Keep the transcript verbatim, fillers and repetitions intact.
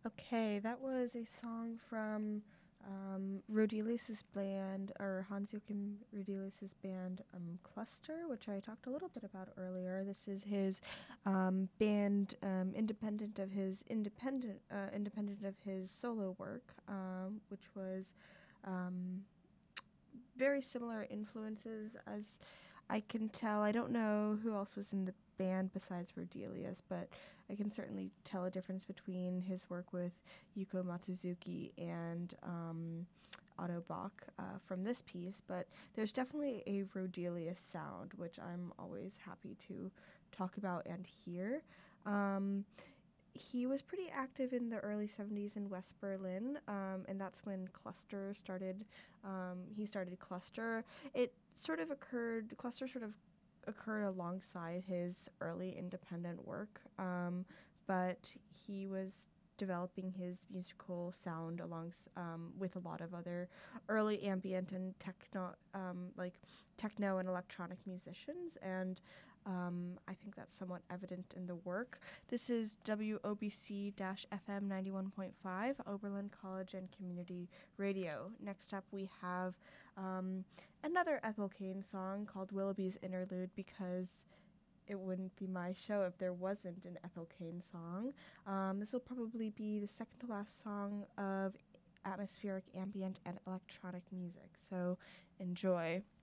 Okay, that was a song from um, Rodelius's band, or Hans-Joachim Rodelius's band, um, Cluster, which I talked a little bit about earlier. This is his um, band, um, independent of his independent, uh, independent of his solo work, um, which was um, very similar influences as I can tell. I don't know who else was in the band besides Rodelius, but I can certainly tell a difference between his work with Yuko Matsuzuki and um, Otto Bach uh, from this piece. But there's definitely a Rodelius sound, which I'm always happy to talk about and hear. Um, he was pretty active in the early seventies in West Berlin, um, and that's when Cluster started. Um, he started Cluster. It sort of occurred, Cluster sort of occurred alongside his early independent work, um, but he was developing his musical sound along um, with a lot of other early ambient and techno, um, like techno and electronic musicians, and um, I think that's somewhat evident in the work. This is W O B C-F M ninety-one point five, Oberlin College and Community Radio. Next up, we have um, another Ethel Cain song called Willoughby's Interlude, because it wouldn't be my show if there wasn't an Ethel Cain song. Um, this will probably be the second to last song of atmospheric ambient and electronic music, so enjoy.